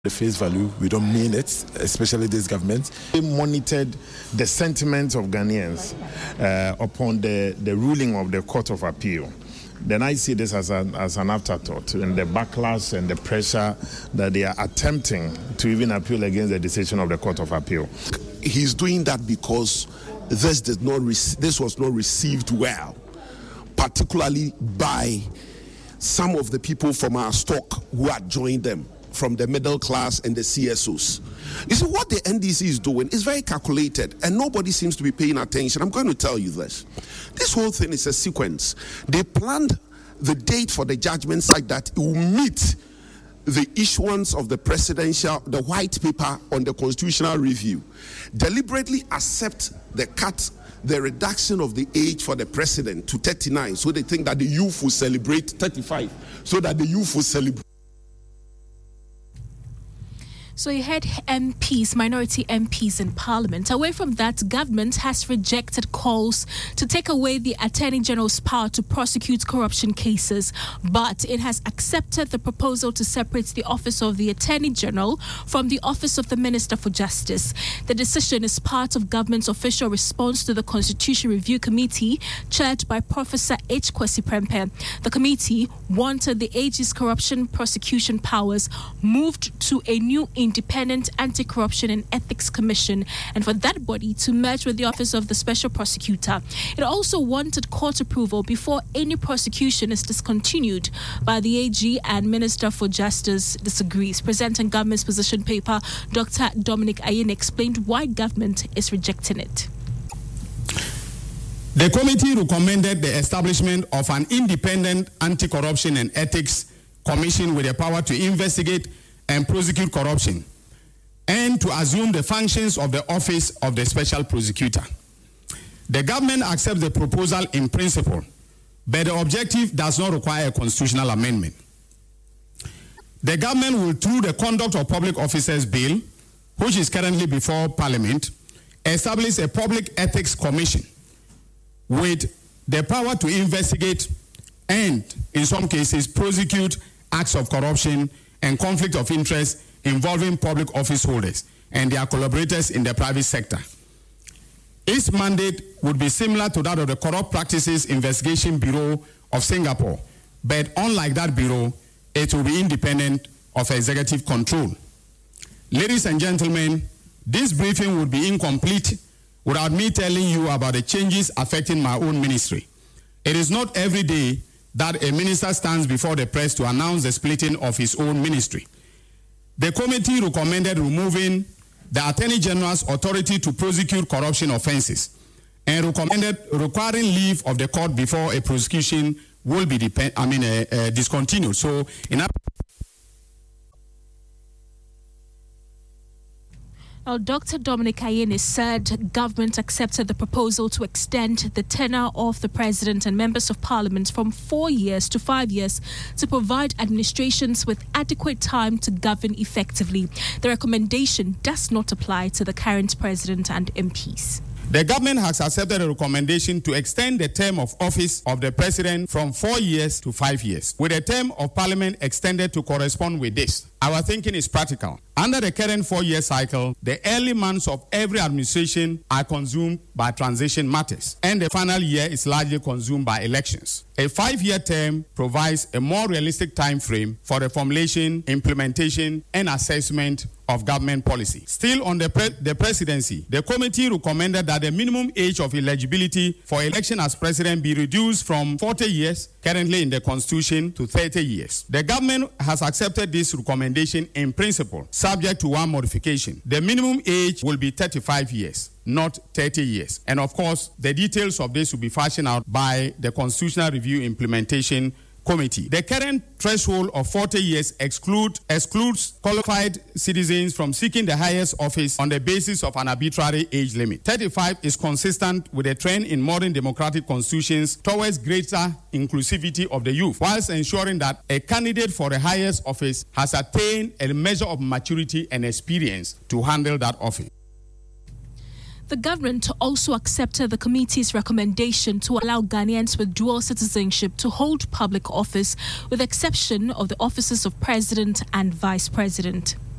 The face value, we don't mean it, especially this government. They monitored the sentiments of Ghanaians upon the ruling of the Court of Appeal. Then I see this as an afterthought, and the backlash and the pressure that they are attempting to even appeal against the decision of the Court of Appeal. He's doing that because this was not received well, particularly by some of the people from our stock who had joined them, from the middle class and the CSOs. You see, what the NDC is doing is very calculated, and nobody seems to be paying attention. I'm going to tell you this. This whole thing is a sequence. They planned the date for the judgment such that it will meet the issuance of the white paper on the constitutional review, deliberately accept the reduction of the age for the president to 39, so they think that the youth will celebrate 35, so that the youth will celebrate. So you had MPs, minority MPs in Parliament. Away from that, government has rejected calls to take away the Attorney General's power to prosecute corruption cases, but it has accepted the proposal to separate the office of the Attorney General from the office of the Minister for Justice. The decision is part of government's official response to the Constitution Review Committee, chaired by Professor H. Kwesi Prempeh. The committee wanted the AG's corruption prosecution powers moved to a new Independent Anti-Corruption and Ethics Commission, and for that body to merge with the Office of the Special Prosecutor. It also wanted court approval before any prosecution is discontinued, but the AG and Minister for Justice disagrees. Presenting government's position paper, Dr. Dominic Ayine explained why government is rejecting it. The committee recommended the establishment of an Independent Anti-Corruption and Ethics Commission with the power to investigate and prosecute corruption, and to assume the functions of the Office of the Special Prosecutor. The government accepts the proposal in principle, but the objective does not require a constitutional amendment. The government will, through the Conduct of Public Officers Bill, which is currently before Parliament, establish a Public Ethics Commission with the power to investigate and, in some cases, prosecute acts of corruption and conflict of interest involving public office holders and their collaborators in the private sector. Its mandate would be similar to that of the Corrupt Practices Investigation Bureau of Singapore, but unlike that bureau, it will be independent of executive control. Ladies and gentlemen, this briefing would be incomplete without me telling you about the changes affecting my own ministry. It is not every day that a minister stands before the press to announce the splitting of his own ministry. The committee recommended removing the Attorney General's authority to prosecute corruption offenses and recommended requiring leave of the court before a prosecution will be discontinued. So, Now, Dr. Dominic Ayine said government accepted the proposal to extend the tenure of the President and members of Parliament from 4 years to 5 years to provide administrations with adequate time to govern effectively. The recommendation does not apply to the current President and MPs. The government has accepted a recommendation to extend the term of office of the President from 4 years to 5 years, with the term of Parliament extended to correspond with this. Our thinking is practical. Under the current 4-year cycle, the early months of every administration are consumed by transition matters, and the final year is largely consumed by elections. A 5-year term provides a more realistic time frame for the formulation, implementation, and assessment of government policy. Still on the presidency, the committee recommended that the minimum age of eligibility for election as president be reduced from 40 years, currently in the Constitution, to 30 years. The government has accepted this recommendation in principle, subject to one modification. The minimum age will be 35 years, not 30 years. And of course, the details of this will be fashioned out by the Constitutional Review Implementation Committee. The current threshold of 40 years excludes qualified citizens from seeking the highest office on the basis of an arbitrary age limit. 35 is consistent with a trend in modern democratic constitutions towards greater inclusivity of the youth, whilst ensuring that a candidate for the highest office has attained a measure of maturity and experience to handle that office. The government also accepted the committee's recommendation to allow Ghanaians with dual citizenship to hold public office, with the exception of the offices of President and Vice President.